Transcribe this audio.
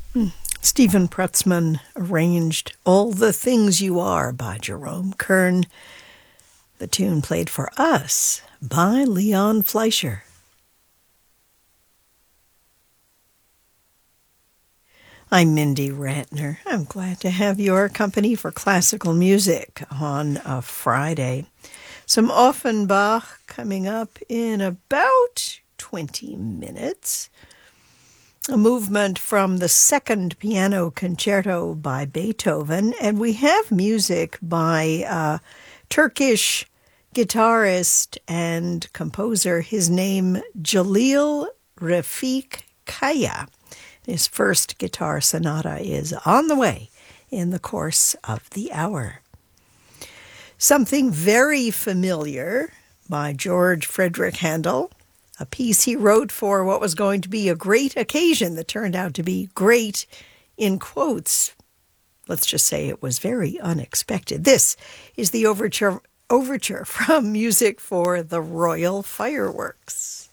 Stephen Prutzman arranged All the Things You Are by Jerome Kern. The tune played for us by Leon Fleischer. I'm Mindy Ratner. I'm glad to have your company for classical music on a Friday. Some Offenbach coming up in about 20 minutes. A movement from the second piano concerto by Beethoven, and we have music by Turkish guitarist and composer, his name Jalil Refik Kaya. His first guitar sonata is on the way in the course of the hour. Something very familiar by George Frederick Handel, a piece he wrote for what was going to be a great occasion that turned out to be great in quotes. Let's just say it was very unexpected. This is the overture from Music for the Royal Fireworks.